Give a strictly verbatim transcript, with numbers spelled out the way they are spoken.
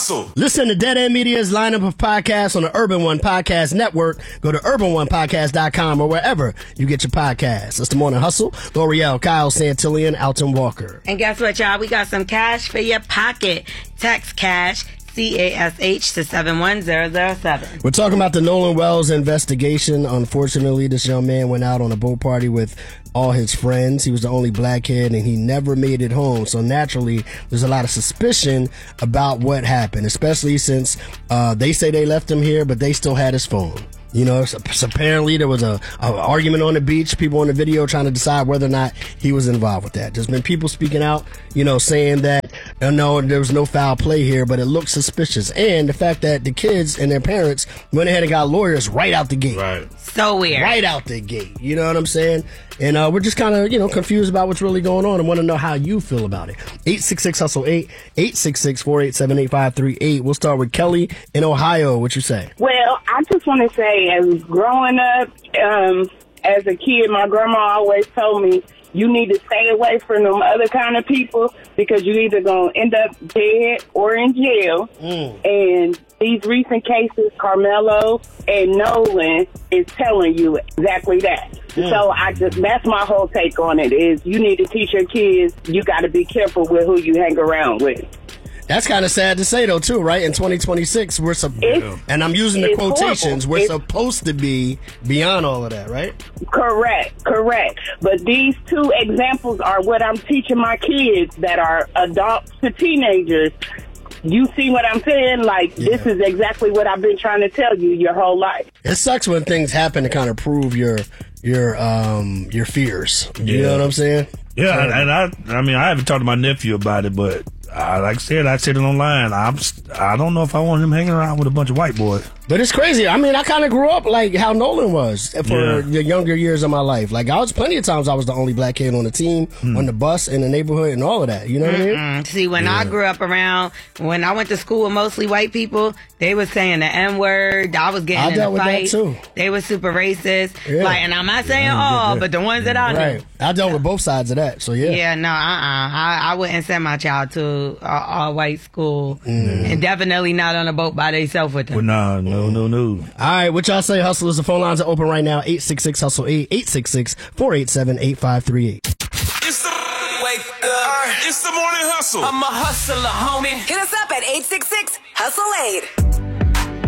Hustle. Listen to Dead End Media's lineup of podcasts on the Urban One Podcast Network. Go to urban one podcast dot com or wherever you get your podcasts. It's the Morning Hustle. L'Oreal, Kyle Santillian, Alton Walker. And guess what, y'all? We got some cash for your pocket. Text cash, C A S H, to seven one zero zero seven. We're talking about the Nolan Wells investigation. Unfortunately, this young man went out on a boat party with all his friends. He was the only black kid, and he never made it home. So naturally, there's a lot of suspicion about what happened, especially since uh, they say they left him here, but they still had his phone. You know, so, so apparently there was a, a argument on the beach, people on the video trying to decide whether or not he was involved with that. There's been people speaking out, you know, saying that, uh, no, there was no foul play here, but it looks suspicious. And the fact that the kids and their parents went ahead and got lawyers right out the gate. Right. So weird. Right out the gate. You know what I'm saying? And uh, we're just kind of, you know, confused about what's really going on and want to know how you feel about it. eight six six hustle eight, eight six six, four eight seven, eight five three eight. We'll start with Kelly in Ohio. What you say? Well, I just want to say, as growing up, um, as a kid, my grandma always told me, you need to stay away from them other kind of people because you're either going to end up dead or in jail. Mm. And these recent cases, Carmelo and Nolan, is telling you exactly that. Mm. So I just, that's my whole take on it, is you need to teach your kids, you got to be careful with who you hang around with. That's kind of sad to say, though, too, right? In twenty twenty-six, we're sup- and I'm using the quotations, horrible. we're it's, supposed to be beyond all of that, right? Correct, correct. But these two examples are what I'm teaching my kids that are adults to teenagers. You see what I'm saying? Like, yeah. This is exactly what I've been trying to tell you your whole life. It sucks when things happen to kind of prove your your um your fears. You yeah. know what I'm saying? Yeah, and, and I I mean, I haven't talked to my nephew about it, but I, like I said, I said it online. I'm, I don't know if I want him hanging around with a bunch of white boys. But it's crazy. I mean, I kind of grew up like how Nolan was for yeah. the younger years of my life. Like, I was plenty of times I was the only black kid on the team, hmm. on the bus, in the neighborhood, and all of that. You know what Mm-mm. I mean? See, when yeah. I grew up around, when I went to school with mostly white people, they was saying the N-word. I was getting I in dealt a fight. With that too. They were super racist. Yeah. Like, and I'm not saying all, yeah, but the ones that I knew. Right. I dealt with both sides of that. So yeah. Yeah. No. Uh. Uh-uh. I, I wouldn't send my child to a all white school, mm. and definitely not on a boat by themselves with them. Well, nah, no, no, no. All right, what y'all say, hustlers? The phone lines are open right now. eight six six hustle eight, eight six six, four eight seven, eight five three eight. It's the wake up. It's the Morning Hustle. I'm a hustler, homie. Hit us up at eight six six hustle eight.